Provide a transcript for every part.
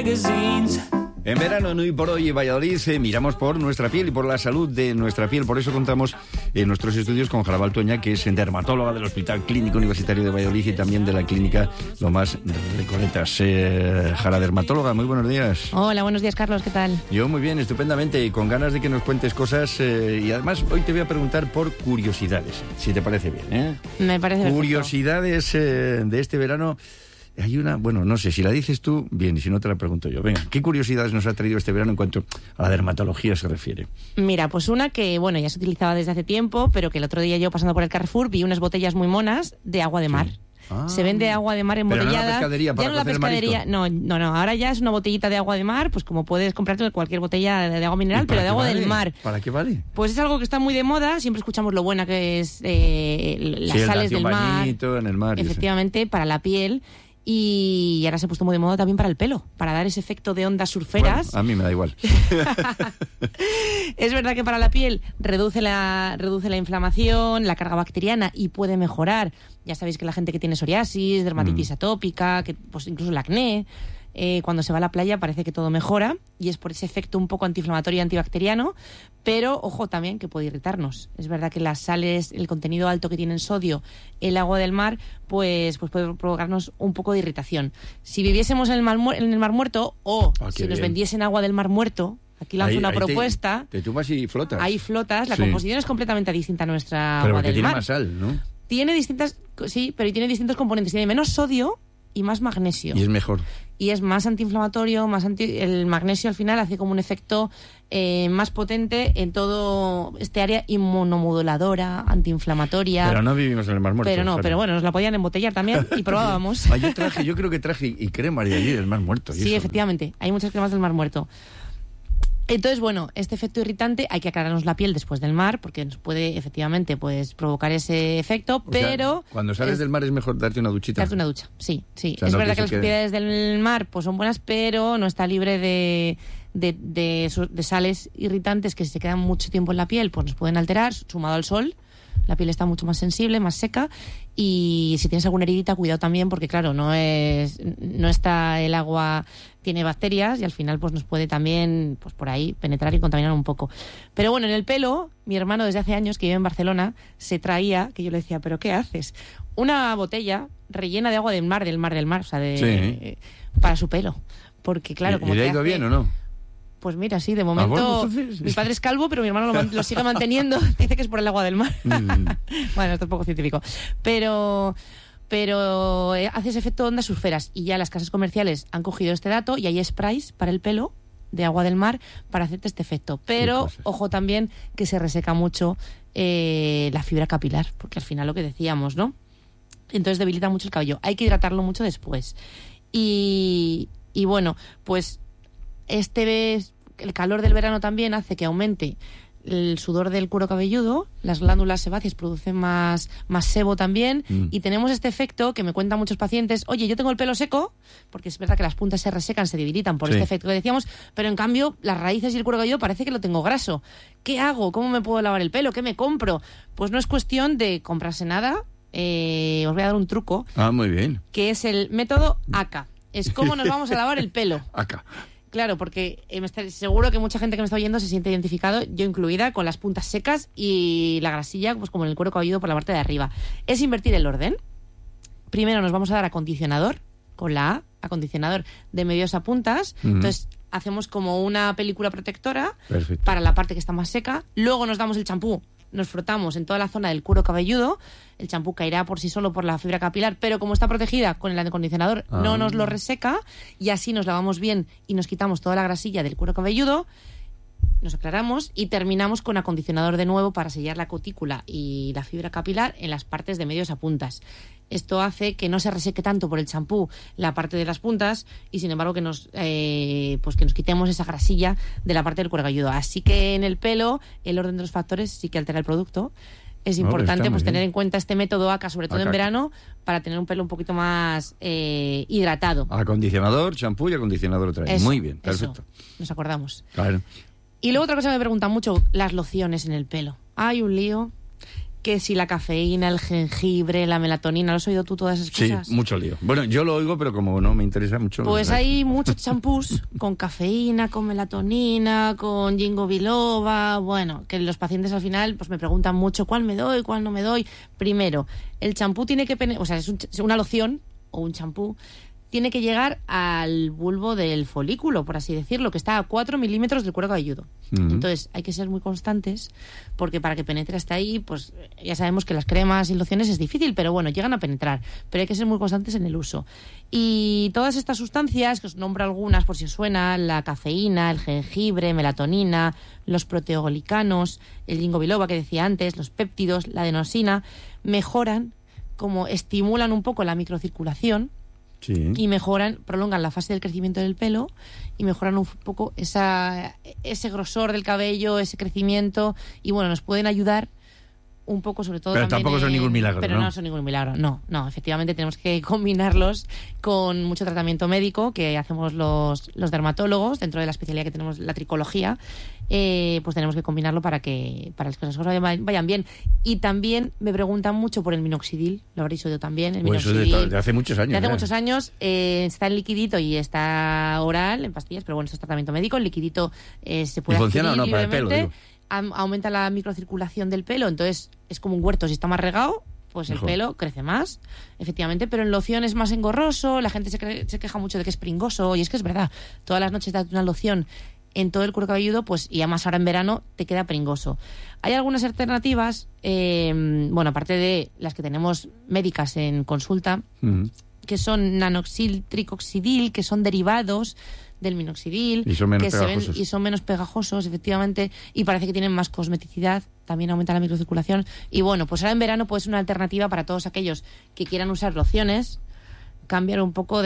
magazines. En verano, en Hoy por Hoy, Valladolid, miramos por nuestra piel y por la salud de nuestra piel. Por eso contamos en nuestros estudios con Jarabal Toña, que es dermatóloga del Hospital Clínico Universitario de Valladolid y también de la clínica Lomas Recoletas. Jara, dermatóloga, muy buenos días. Hola, buenos días, Carlos, ¿qué tal? Yo muy bien, estupendamente, y con ganas de que nos cuentes cosas. Y además, hoy te voy a preguntar por curiosidades, si te parece bien, ¿eh? Me parece perfecto. Curiosidades de este verano. Hay una, bueno, no sé, si la dices tú, bien, y si no te la pregunto yo. Venga, ¿qué curiosidades nos ha traído este verano en cuanto a la dermatología se refiere? Mira, pues una que, bueno, ya se utilizaba desde hace tiempo, pero que el otro día yo pasando por el Carrefour vi unas botellas muy monas de agua de mar. Sí. Se vende agua de mar embotellada. Pero no la pescadería, para ya no la pescadería, no, ahora ya es una botellita de agua de mar, pues como puedes comprarte cualquier botella de agua mineral, pero de agua del mar. ¿Para qué vale? Pues es algo que está muy de moda, siempre escuchamos lo buena que es las sales del mar. En el mar. Efectivamente, para la piel. Y ahora se ha puesto muy de moda también para el pelo, para dar ese efecto de ondas surferas. Bueno, a mí me da igual. Es verdad que para la piel reduce la inflamación, la carga bacteriana y puede mejorar. Ya sabéis que la gente que tiene psoriasis, dermatitis atópica, que pues incluso el acné, cuando se va a la playa parece que todo mejora y es por ese efecto un poco antiinflamatorio y antibacteriano, pero ojo también que puede irritarnos. Es verdad que las sales, el contenido alto que tienen sodio, el agua del mar, pues puede provocarnos un poco de irritación. Si viviésemos en el Mar Muerto o si nos vendiesen agua del Mar Muerto, aquí lanzo una propuesta. Te tumbas y flotas. Ahí flotas, la composición es completamente distinta a nuestra agua del mar. Pero tiene más sal, ¿no? Tiene distintas, sí, pero tiene distintos componentes. Tiene menos sodio y más magnesio. Y es mejor. Y es más antiinflamatorio, el magnesio al final hace como un efecto más potente en todo este área inmunomoduladora, antiinflamatoria. Pero no vivimos en el Mar Muerto. Pero bueno, nos la podían embotellar también y probábamos. Yo creo que traje y crema de allí del Mar Muerto. Sí, efectivamente, hay muchas cremas del Mar Muerto. Entonces, bueno, este efecto irritante hay que aclararnos la piel después del mar porque nos puede efectivamente pues provocar ese efecto, pero... Cuando sales del mar es mejor darte una duchita. Darte una ducha, sí. O sea, es verdad que las propiedades del mar pues son buenas, pero no está libre de sales irritantes que si se quedan mucho tiempo en la piel pues nos pueden alterar, sumado al sol. La piel está mucho más sensible, más seca y si tienes alguna heridita, cuidado también porque claro, no está el agua, tiene bacterias y al final pues nos puede también pues por ahí penetrar y contaminar un poco. Pero bueno, en el pelo, mi hermano desde hace años que vive en Barcelona se traía, que yo le decía, ¿pero qué haces? Una botella rellena de agua del mar, o sea, para su pelo. Porque claro, como ¿Y le ha ido bien o no? Pues mira, sí, de momento mi padre es calvo, pero mi hermano lo sigue manteniendo. Dice que es por el agua del mar. Bueno, esto es poco científico. Pero hace ese efecto de ondas surferas. Y ya las casas comerciales han cogido este dato y hay sprays para el pelo de agua del mar para hacerte este efecto. Pero ojo también que se reseca mucho la fibra capilar, porque al final lo que decíamos, ¿no? Entonces debilita mucho el cabello. Hay que hidratarlo mucho después. Y bueno, pues el calor del verano también hace que aumente el sudor del cuero cabelludo, las glándulas sebáceas producen más sebo también y tenemos este efecto que me cuentan muchos pacientes, oye, yo tengo el pelo seco, porque es verdad que las puntas se resecan, se debilitan por este efecto que decíamos, pero en cambio las raíces y el cuero cabelludo parece que lo tengo graso. ¿Qué hago? ¿Cómo me puedo lavar el pelo? ¿Qué me compro? Pues no es cuestión de comprarse nada, os voy a dar un truco. Muy bien. Que es el método ACA. Es cómo nos vamos a lavar el pelo. ACA. Claro, porque seguro que mucha gente que me está oyendo se siente identificado, yo incluida, con las puntas secas y la grasilla, pues como en el cuero cabelludo por la parte de arriba. Es invertir el orden. Primero nos vamos a dar acondicionador, con la A, acondicionador de medios a puntas. Entonces hacemos como una película protectora para la parte que está más seca. Luego nos damos el champú, nos frotamos en toda la zona del cuero cabelludo. El champú caerá por sí solo por la fibra capilar, pero como está protegida con el acondicionador no nos lo reseca y así nos lavamos bien y nos quitamos toda la grasilla del cuero cabelludo, nos aclaramos y terminamos con acondicionador de nuevo para sellar la cutícula y la fibra capilar en las partes de medios a puntas. Esto hace que no se reseque tanto por el champú la parte de las puntas y sin embargo que nos quitemos esa grasilla de la parte del cuero cabelludo. Así que en el pelo el orden de los factores sí que altera el producto. Es importante tener en cuenta este método ACA, sobre todo en verano, para tener un pelo un poquito más hidratado. Acondicionador, champú y acondicionador otra vez. Muy bien, perfecto. Nos acordamos. Claro. Y luego otra cosa que me preguntan mucho, las lociones en el pelo. Hay un lío que si la cafeína, el jengibre, la melatonina. ¿Lo has oído tú todas esas cosas? Sí, mucho lío. Bueno, yo lo oigo, pero como no me interesa mucho... Pues hay muchos champús con cafeína, con melatonina, con ginkgo biloba. Bueno, que los pacientes al final pues me preguntan mucho cuál me doy, cuál no me doy. Primero, el champú tiene que... O sea, es una loción o un champú... tiene que llegar al bulbo del folículo, por así decirlo, que está a 4 milímetros del cuero cabelludo. Entonces, hay que ser muy constantes, porque para que penetre hasta ahí, pues ya sabemos que las cremas y lociones es difícil, pero bueno, llegan a penetrar. Pero hay que ser muy constantes en el uso. Y todas estas sustancias, que os nombro algunas por si os suena, la cafeína, el jengibre, melatonina, los proteoglicanos, el ginkgo biloba que decía antes, los péptidos, la adenosina, mejoran, como estimulan un poco la microcirculación. Sí. Y prolongan la fase del crecimiento del pelo y mejoran un poco ese grosor del cabello, ese crecimiento, y bueno, nos pueden ayudar un poco, sobre todo. Pero también tampoco son ningún milagro, pero no son ningún milagro, no, efectivamente tenemos que combinarlos con mucho tratamiento médico que hacemos los dermatólogos dentro de la especialidad que tenemos, la tricología. Pues tenemos que combinarlo para que las cosas vayan bien. Y también me preguntan mucho por el minoxidil, lo habréis oído también. El minoxidil, eso de hace muchos años. Muchos años, está en liquidito y está oral, en pastillas, pero bueno, eso es tratamiento médico. El liquidito se puede adquirir funciona o no para el pelo, digo. Aumenta la microcirculación del pelo, entonces es como un huerto, si está más regado, pues mejor. El pelo crece más, efectivamente, pero en loción es más engorroso, la gente se queja mucho de que es pringoso, y es que es verdad, todas las noches date una loción en todo el cuero cabelludo, pues y además ahora en verano te queda pringoso. Hay algunas alternativas, bueno, aparte de las que tenemos médicas en consulta, que son nanoxil tricoxidil, que son derivados del minoxidil, y son menos pegajosos, efectivamente, y parece que tienen más cosmeticidad, también aumenta la microcirculación. Y bueno, pues ahora en verano puede ser una alternativa para todos aquellos que quieran usar lociones, cambiar un poco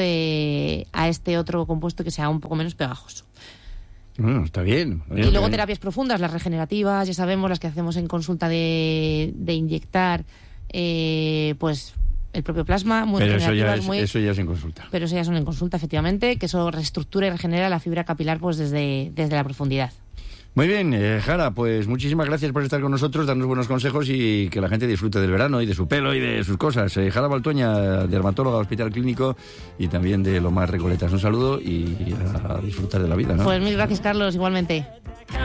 a este otro compuesto que sea un poco menos pegajoso. Bueno, está bien. Y luego terapias profundas, las regenerativas, ya sabemos, las que hacemos en consulta de inyectar, pues el propio plasma, muy pero regenerativas. Eso ya es en consulta. Pero eso ya son en consulta, efectivamente, que eso reestructura y regenera la fibra capilar pues desde la profundidad. Muy bien, Jara, pues muchísimas gracias por estar con nosotros, darnos buenos consejos y que la gente disfrute del verano y de su pelo y de sus cosas. Jara Baltueña, dermatóloga, Hospital Clínico y también de Lomas Recoletas. Un saludo y a disfrutar de la vida, ¿no? Pues mil gracias, Carlos, igualmente.